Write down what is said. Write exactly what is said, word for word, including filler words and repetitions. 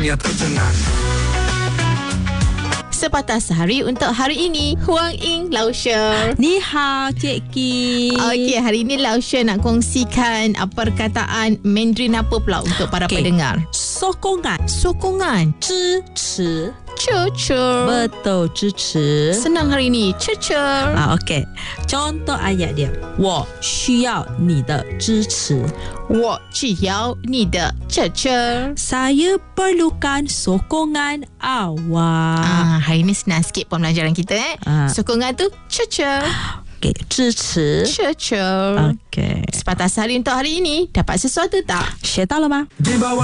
Sepatah sehari untuk hari ini. Huang Ying, Lao She. Ni hao, Cik Ki. Okey, hari ini Lao She nak kongsikan uh, perkataan Mandarin apa pula untuk para okay. pendengar. Sokongan. Sokongan. 支持. 支持. Betul, 支持. Senang hari ini. 支持. Ah, okey. Contoh ayat dia. 我需要你的支持。 我只要你的支持. Saya perlukan sokongan awak. Ah, hari ini senang sikit pembelajaran kita eh. Ah. Sokongan tu 支持. Okey, 支持. 支持. Okey. Sepatah sehari untuk hari ini. Dapat sesuatu tak? 学到了吗？